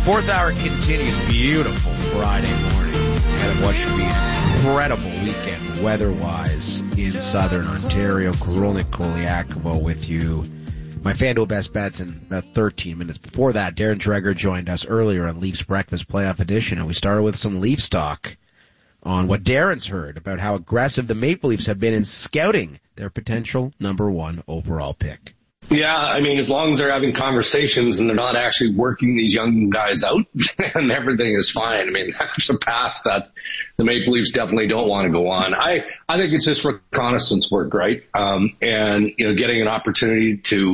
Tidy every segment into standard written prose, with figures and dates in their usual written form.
Fourth hour continues. Beautiful Friday morning ahead of what should be an incredible weekend weather-wise in southern Ontario. Korolnik Koliakovo with you. My FanDuel best bets in about 13 minutes. Before that, Darren Dreger joined us earlier on Leafs Breakfast Playoff Edition, and we started with some Leafs talk on what Darren's heard about how aggressive the Maple Leafs have been in scouting their potential number one overall pick. Yeah, I mean, as long as they're having conversations and they're not actually working these young guys out, and everything is fine. I mean, that's a path that the Maple Leafs definitely don't want to go on. I think it's just reconnaissance work, right? And, you know, getting an opportunity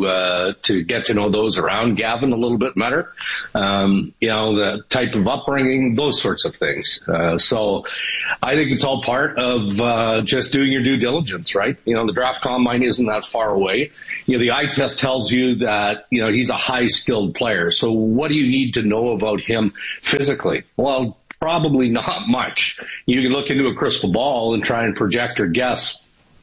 to get to know those around Gavin a little bit better. You know, the type of upbringing, those sorts of things. So I think it's all part of, just doing your due diligence, right? You know, the draft combine isn't that far away. You know, the eye test tells you that, you know, he's a high skilled player. So what do you need to know about him physically? Well, probably not much. You can look into a crystal ball and try and project or guess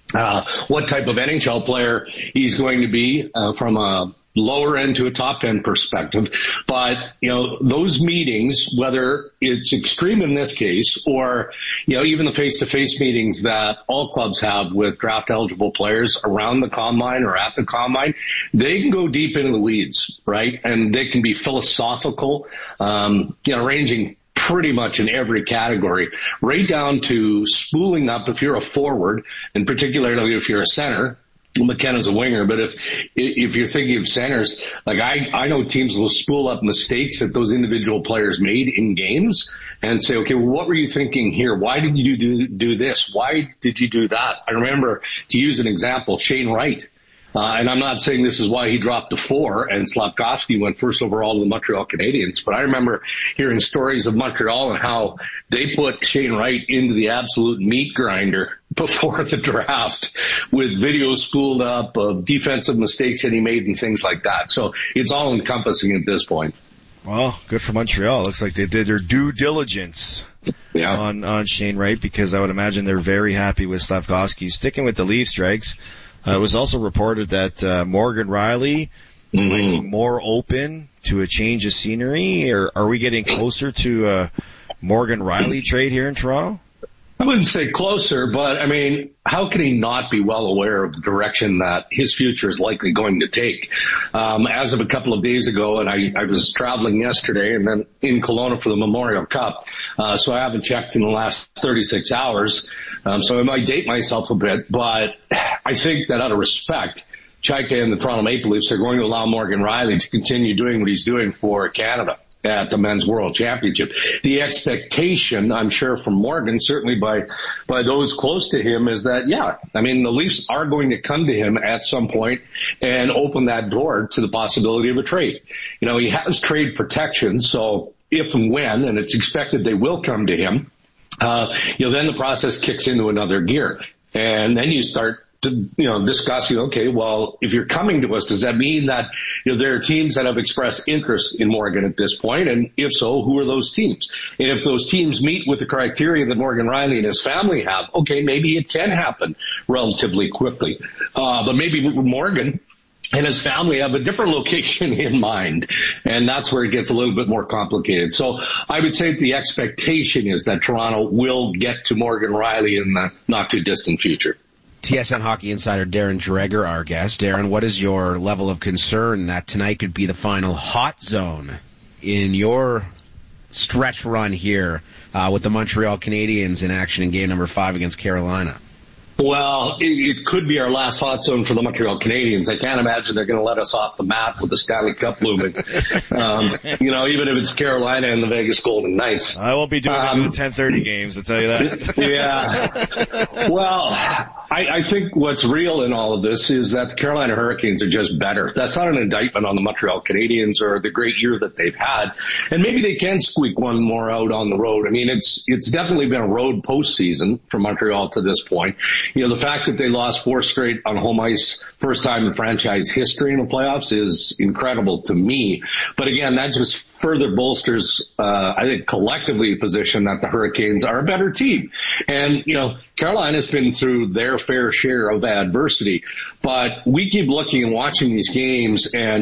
what type of NHL player he's going to be from a lower end to a top end perspective. But, you know, those meetings, whether it's extreme in this case or, you know, even the face-to-face meetings that all clubs have with draft eligible players around the combine or at the combine, they can go deep into the weeds, right? And they can be philosophical, you know, ranging pretty much in every category, right down to spooling up if you're a forward, and particularly if you're a center. McKenna's a winger, but if you're thinking of centers, like I know teams will spool up mistakes that those individual players made in games and say, okay, well, what were you thinking here? Why did you do this? Why did you do that? I remember, to use an example, Shane Wright. And I'm not saying this is why he dropped to 4 and Slafkovsky went first overall to the Montreal Canadiens, but I remember hearing stories of Montreal and how they put Shane Wright into the absolute meat grinder before the draft with videos spooled up of defensive mistakes that he made and things like that. So it's all encompassing at this point. Well, good for Montreal. Looks like they did their due diligence on Shane Wright, because I would imagine they're very happy with Slafkovsky. Sticking with the Leafs, Dregs. It was also reported that Morgan Rielly might be more open to a change of scenery. Or are we getting closer to a Morgan Rielly trade here in Toronto? I wouldn't say closer, but I mean, how can he not be well aware of the direction that his future is likely going to take? As of a couple of days ago, and I was traveling yesterday and then in Kelowna for the Memorial Cup, so I haven't checked in the last 36 hours, so I might date myself a bit, but I think that out of respect, Chaika and the Toronto Maple Leafs are going to allow Morgan Rielly to continue doing what he's doing for Canada at the Men's World Championship. The expectation, I'm sure, from Morgan, certainly by those close to him, is that, yeah, I mean, the Leafs are going to come to him at some point and open that door to the possibility of a trade. You know, he has trade protection, so if and when, and it's expected they will come to him, you know, then the process kicks into another gear. And then you start to, you know, discussing, okay, well, if you're coming to us, does that mean that, you know, there are teams that have expressed interest in Morgan at this point? And if so, who are those teams? And if those teams meet with the criteria that Morgan Rielly and his family have, okay, maybe it can happen relatively quickly. But maybe Morgan and his family have a different location in mind, and that's where it gets a little bit more complicated. So I would say the expectation is that Toronto will get to Morgan Rielly in the not too distant future. TSN hockey insider Darren Dreger, our guest. Darren, what is your level of concern that tonight could be the final hot zone in your stretch run here with the Montreal Canadiens in action in game number 5 against Carolina? Well, it could be our last hot zone for the Montreal Canadiens. I can't imagine they're going to let us off the map with the Stanley Cup looming. You know, even if it's Carolina and the Vegas Golden Knights. I won't be doing it in the 10:30 games, I'll tell you that. Yeah. Well, I think what's real in all of this is that the Carolina Hurricanes are just better. That's not an indictment on the Montreal Canadiens or the great year that they've had. And maybe they can squeak one more out on the road. I mean, it's definitely been a road postseason for Montreal to this point. You know, the fact that they lost 4 straight on home ice, first time in franchise history in the playoffs, is incredible to me. But again, that just further bolsters, I think, collectively the position that the Hurricanes are a better team. And, you know, Carolina's been through their fair share of adversity. But we keep looking and watching these games, and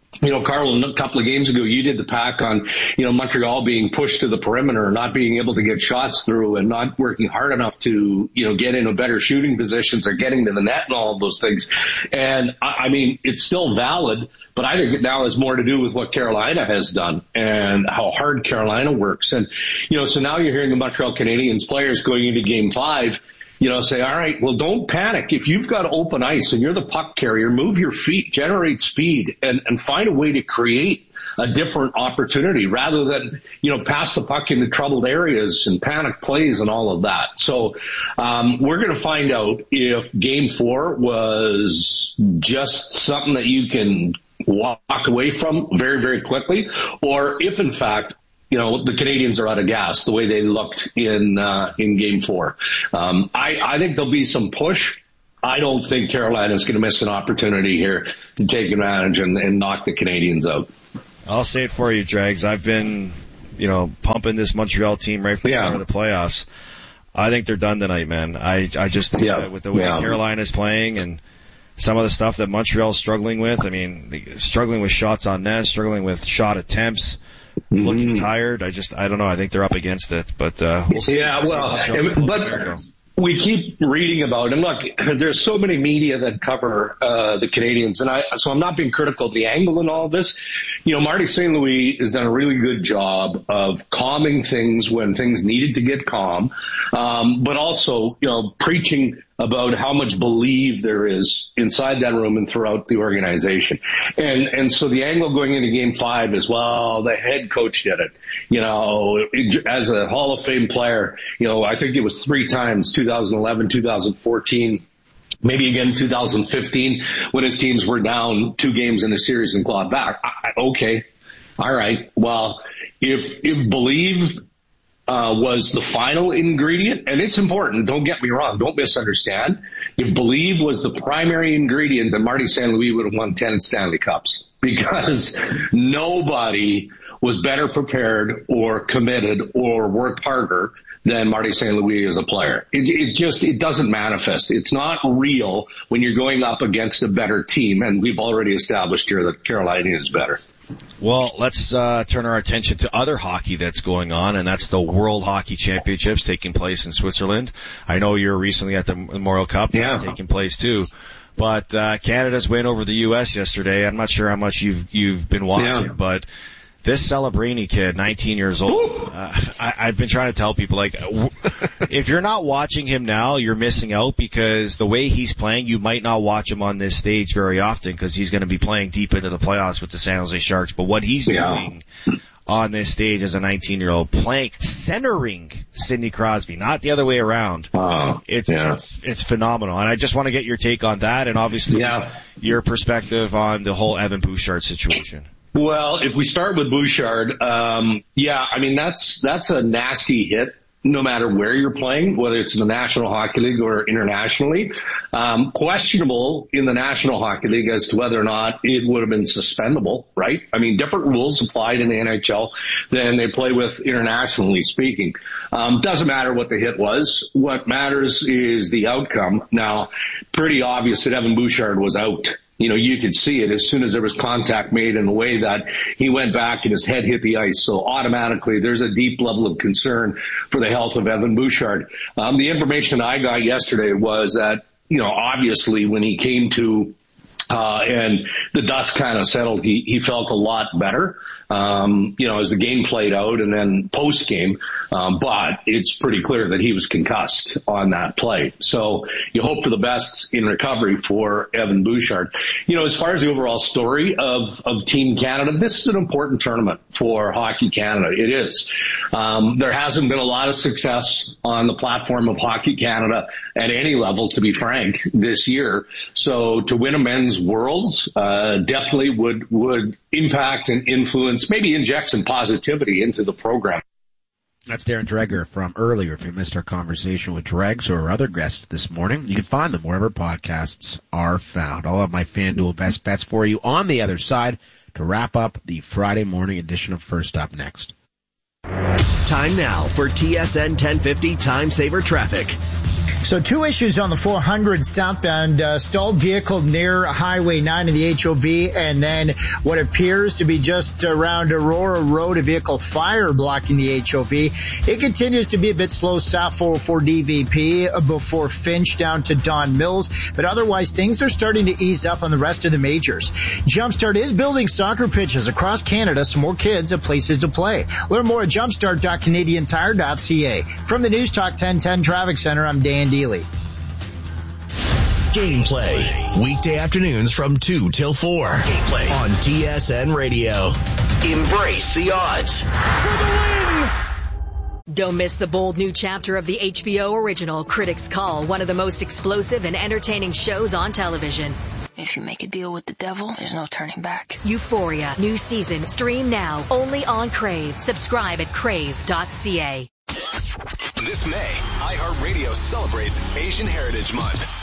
Carl, a couple of games ago, you did the pack on, Montreal being pushed to the perimeter, not being able to get shots through and not working hard enough to, get into better shooting positions or getting to the net and all of those things. And I mean, it's still valid, but I think it now has more to do with what Carolina has done and how hard Carolina works. And, so now you're hearing the Montreal Canadiens players going into Game 5, say, all right, well, don't panic. If you've got open ice and you're the puck carrier, move your feet, generate speed, and find a way to create a different opportunity rather than, pass the puck into troubled areas and panic plays and all of that. So, we're going to find out if Game 4 was just something that you can walk away from very, very quickly, or if in fact, the Canadiens are out of gas the way they looked in Game 4. I think there'll be some push. I don't think Carolina's going to miss an opportunity here to take advantage and knock the Canadiens out. I'll say it for you, Dregs. I've been, pumping this Montreal team right from the start of the playoffs. I think they're done tonight, man. I just think that with the way Carolina's playing and some of the stuff that Montreal's struggling with, struggling with shots on net, struggling with shot attempts, looking tired. I don't know. I think they're up against it, but we'll see. Yeah, but we keep reading about, and look, there's so many media that cover the Canadiens, and so I'm not being critical of the angle in all of this. Marty St. Louis has done a really good job of calming things when things needed to get calm, but also, preaching about how much belief there is inside that room and throughout the organization. And so the angle going into Game 5 is, well, the head coach did it. As a Hall of Fame player, I think it was 3 times, 2011, 2014, maybe again 2015, when his teams were down 2 games in a series and clawed back. Okay. All right. Well, if believe was the final ingredient, and it's important, don't get me wrong, don't misunderstand. If believe was the primary ingredient, then Marty St. Louis would have won 10 Stanley Cups, because nobody was better prepared or committed or worked harder than Marty St. Louis as a player. It doesn't manifest. It's not real when you're going up against a better team, and we've already established here that Carolina is better. Well, let's turn our attention to other hockey that's going on, and that's the World Hockey Championships taking place in Switzerland. I know you're recently at the Memorial Cup. That's taking place too. But Canada's win over the U.S. yesterday, I'm not sure how much you've been watching, but this Celebrini kid, 19 years old, I've been trying to tell people, if you're not watching him now, you're missing out, because the way he's playing, you might not watch him on this stage very often, because he's going to be playing deep into the playoffs with the San Jose Sharks. But what he's doing on this stage as a 19-year-old, playing, centering Sidney Crosby, not the other way around. It's phenomenal. And I just want to get your take on that, and obviously your perspective on the whole Evan Bouchard situation. Well, if we start with Bouchard, that's a nasty hit, no matter where you're playing, whether it's in the National Hockey League or internationally. Questionable in the National Hockey League as to whether or not it would have been suspendable, right? Different rules applied in the NHL than they play with internationally speaking. Doesn't matter what the hit was. What matters is the outcome. Now, pretty obvious that Evan Bouchard was out. You could see it as soon as there was contact made in the way that he went back and his head hit the ice. So automatically there's a deep level of concern for the health of Evan Bouchard. The information I got yesterday was that, obviously when he came to, and the dust kind of settled, he felt a lot better. As the game played out and then post game. But it's pretty clear that he was concussed on that play. So you hope for the best in recovery for Evan Bouchard. As far as the overall story of Team Canada, this is an important tournament for Hockey Canada. It is. There hasn't been a lot of success on the platform of Hockey Canada at any level, to be frank, this year. So to win a men's Worlds, definitely would impact and influence, maybe inject some positivity into the program. That's Darren Dreger from earlier. If you missed our conversation with Dregs or other guests this morning, you can find them wherever podcasts are found. I'll have my FanDuel best bets for you on the other side to wrap up the Friday morning edition of First Up next. Time now for TSN 1050 Time Saver Traffic. So 2 issues on the 400 southbound, stalled vehicle near Highway 9 in the HOV, and then what appears to be just around Aurora Road, a vehicle fire blocking the HOV. It continues to be a bit slow south 404 DVP before Finch down to Don Mills, but otherwise things are starting to ease up on the rest of the majors. Jumpstart is building soccer pitches across Canada, so more kids have places to play. Learn more at jumpstart.canadiantire.ca. From the News Talk 1010 Traffic Center, I'm Dan Dealey. Gameplay, weekday afternoons from 2 till 4. Gameplay on TSN Radio. Embrace the odds for the win! Don't miss the bold new chapter of the HBO original Critics Call, one of the most explosive and entertaining shows on television. If you make a deal with the devil, there's no turning back. Euphoria, new season, stream now, only on Crave. Subscribe at crave.ca. This May, iHeartRadio celebrates Asian Heritage Month.